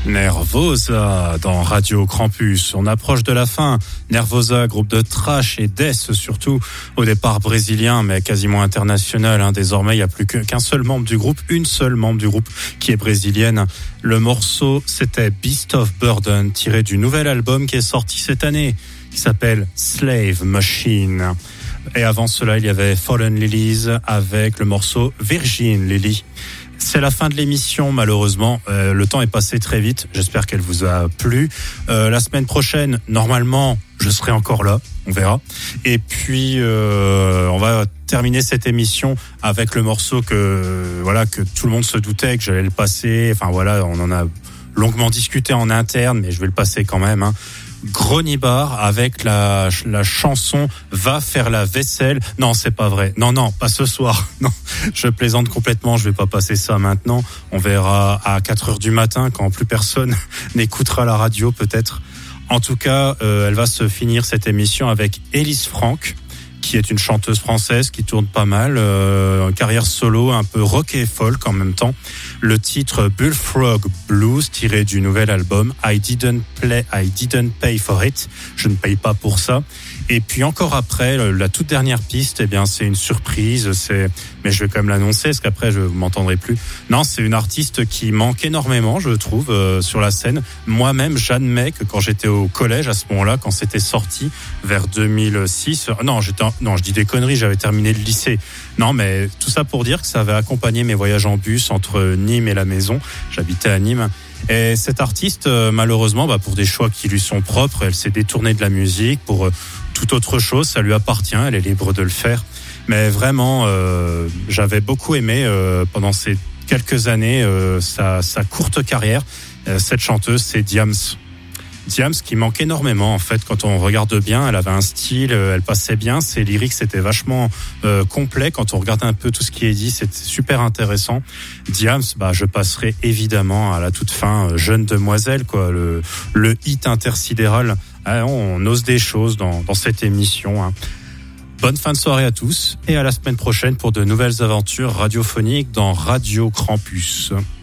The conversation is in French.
Nervosa dans Radio Campus. On approche de la fin. Nervosa, groupe de thrash et death surtout, au départ brésilien mais quasiment international. Désormais, il n'y a plus qu'un seul membre du groupe, une seule membre du groupe qui est brésilienne. Le morceau, c'était Beast of Burden, tiré du nouvel album qui est sorti cette année, qui s'appelle Slave Machine. Et avant cela, il y avait Fallen Lilies avec le morceau Virgin Lily. C'est la fin de l'émission, malheureusement. Le temps est passé très vite. J'espère qu'elle vous a plu. La semaine prochaine, normalement, je serai encore là. On verra. Et puis, on va terminer cette émission avec le morceau que tout le monde se doutait que j'allais le passer. Enfin voilà, on en a longuement discuté en interne, mais je vais le passer quand même. Gronibar avec la chanson Va faire la vaisselle. Non, c'est pas vrai. Non, pas ce soir. Non, je plaisante complètement. Je vais pas passer ça maintenant. On verra à 4h du matin quand plus personne n'écoutera la radio peut-être. En tout cas, elle va se finir cette émission avec Elise Franck, qui est une chanteuse française qui tourne pas mal, carrière solo, un peu rock et folk en même temps. Le titre Bullfrog Blues, tiré du nouvel album I Didn't Pay for It. Je ne paye pas pour ça. Et puis encore après, la toute dernière piste, c'est une surprise. Mais je vais quand même l'annoncer, parce qu'après vous m'entendrez plus. Non, c'est une artiste qui manque énormément, je trouve, sur la scène. Moi-même, j'admets que quand j'étais au collège, à ce moment-là, quand c'était sorti, vers 2006, je dis des conneries, j'avais terminé le lycée. Non, mais tout ça pour dire que ça avait accompagné mes voyages en bus entre Nîmes et la maison. J'habitais à Nîmes. Et cette artiste, malheureusement, pour des choix qui lui sont propres, elle s'est détournée de la musique pour toute autre chose. Ça lui appartient, elle est libre de le faire. Mais vraiment, j'avais beaucoup aimé pendant ces quelques années sa courte carrière. Cette chanteuse, c'est Diams. Diams qui manque énormément en fait. Quand on regarde bien, elle avait un style, elle passait bien, ses lyrics c'était vachement complet. Quand on regarde un peu tout ce qui est dit, c'était super intéressant. Diams, je passerai évidemment à la toute fin Jeune Demoiselle, quoi, le hit intersidéral. On ose des choses dans cette émission. Bonne fin de soirée à tous et à la semaine prochaine pour de nouvelles aventures radiophoniques dans Radio Campus.